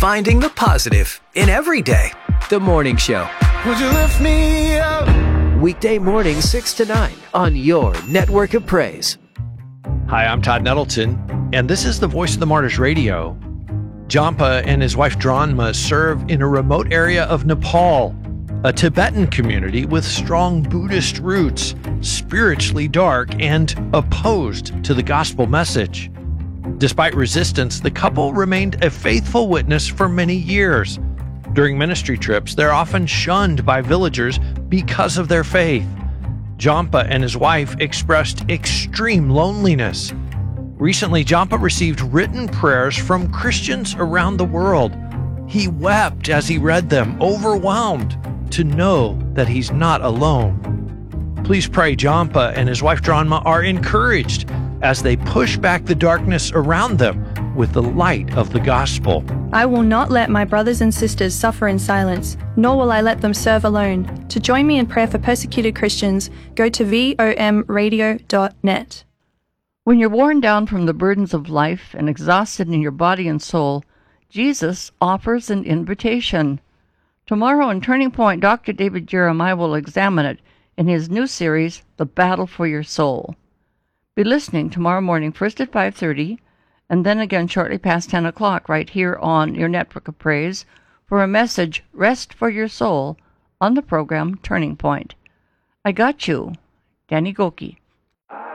finding the positive in every day. The Morning Show. Would you lift me up? Weekday morning 6 to 9 on your network of praise. Hi, I'm Todd Nettleton, and this is the Voice of the Martyrs Radio. Jampa and his wife Dranma serve in a remote area of Nepal, a Tibetan community with strong Buddhist roots, spiritually dark, and opposed to the gospel message. Despite resistance, the couple remained a faithful witness for many years. During ministry trips, they're often shunned by villagers because of their faith. Jampa and his wife expressed extreme loneliness. Recently, Jampa received written prayers from Christians around the world. He wept as he read them, overwhelmed to know that he's not alone. Please pray Jampa and his wife Dranma are encouraged as they push back the darkness around them with the light of the gospel. I will not let my brothers and sisters suffer in silence, nor will I let them serve alone. To join me in prayer for persecuted Christians, go to vomradio.net. When you're worn down from the burdens of life and exhausted in your body and soul, Jesus offers an invitation. Tomorrow in Turning Point, Dr. David Jeremiah will examine it in his new series, The Battle for Your Soul. Be listening tomorrow morning, first at 5:30, and then again shortly past 10 o'clock right here on your Network of Praise for a message, Rest for Your Soul, on the program Turning Point. I got you, Danny Gokey.